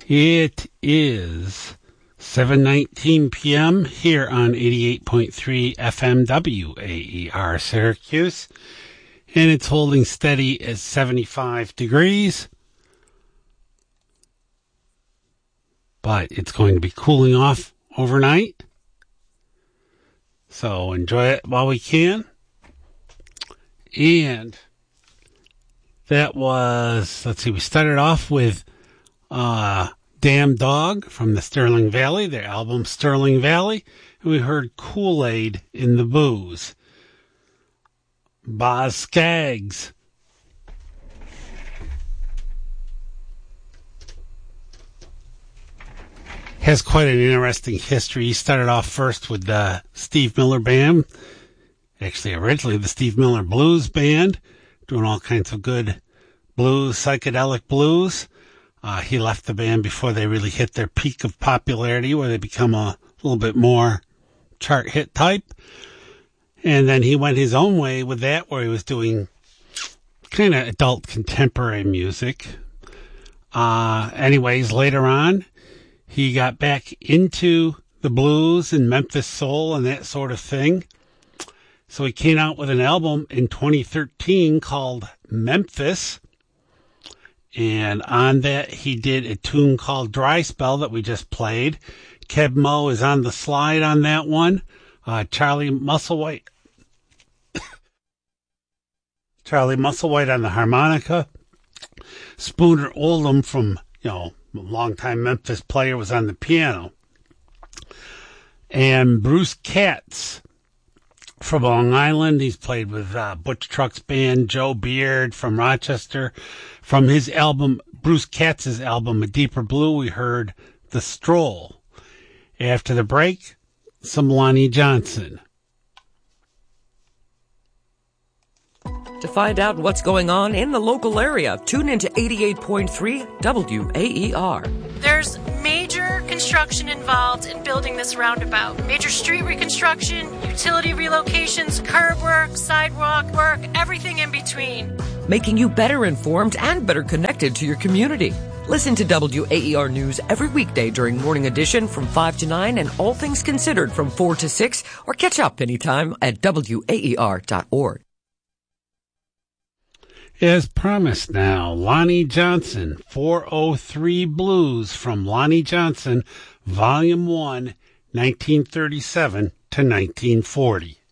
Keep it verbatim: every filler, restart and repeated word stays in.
It is seven nineteen p.m. here on eighty-eight point three F M W A E R Syracuse, and it's holding steady at seventy-five degrees, but it's going to be cooling off overnight, so enjoy it while we can. And that was, let's see, we started off with uh, Damn Dog from the Sterling Valley, their album Sterling Valley. And we heard Kool-Aid in the Booze. Boz Scaggs. Has quite an interesting history. He started off first with the Steve Miller Band. Actually, originally the Steve Miller Blues Band, doing all kinds of good blues, psychedelic blues. Uh, he left the band before they really hit their peak of popularity, where they become a little bit more chart hit type. And then he went his own way with that, where he was doing kind of adult contemporary music. Uh, anyways, later on, he got back into the blues and Memphis soul and that sort of thing. So he came out with an album in twenty thirteen called Memphis. And on that, he did a tune called Dry Spell that we just played. Keb Mo is on the slide on that one. Uh, Charlie Musselwhite. Charlie Musselwhite on the harmonica. Spooner Oldham from, you know, a longtime Memphis player, was on the piano. And Bruce Katz from Long Island. He's played with uh, Butch Trucks Band, Joe Beard from Rochester. From his album, Bruce Katz's album, A Deeper Blue, we heard The Stroll. After the break, some Lonnie Johnson. To find out what's going on in the local area, tune into eighty-eight point three W A E R. There's major construction involved in building this roundabout. Major street reconstruction, utility relocations, curb work, sidewalk work, everything in between. Making you better informed and better connected to your community. Listen to W A E R News every weekday during Morning Edition from five to nine and All Things Considered from four to six, or catch up anytime at W A E R dot org. As promised now, Lonnie Johnson, four oh three Blues from Lonnie Johnson, Volume one, nineteen thirty-seven to nineteen forty.